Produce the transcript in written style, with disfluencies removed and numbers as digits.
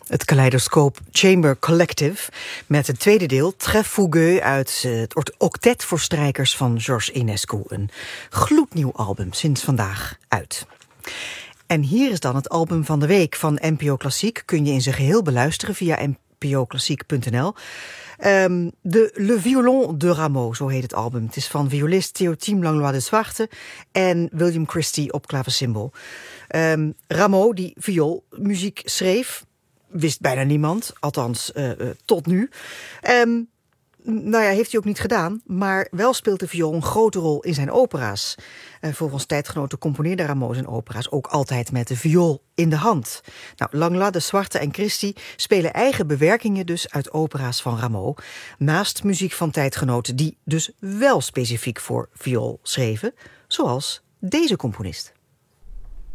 Het Kaleidoscoop Chamber Collective met het tweede deel Très Fougueux uit het octet voor strijkers van Georges Enescu. Een gloednieuw album, sinds vandaag uit. En hier is dan het album van de week van NPO Klassiek. Kun je in zijn geheel beluisteren via npoklassiek.nl. Le Violon de Rameau, zo heet het album. Het is van violist Théotime Langlois de Zwarte en William Christie op klavecimbal. Rameau, die vioolmuziek schreef, wist bijna niemand, althans tot nu. Heeft hij ook niet gedaan, maar wel speelt de viool een grote rol in zijn opera's. Volgens tijdgenoten componeerde Rameau zijn opera's ook altijd met de viool in de hand. Langlois de Zwarte en Christie spelen eigen bewerkingen dus uit opera's van Rameau, naast muziek van tijdgenoten die dus wel specifiek voor viool schreven, zoals deze componist.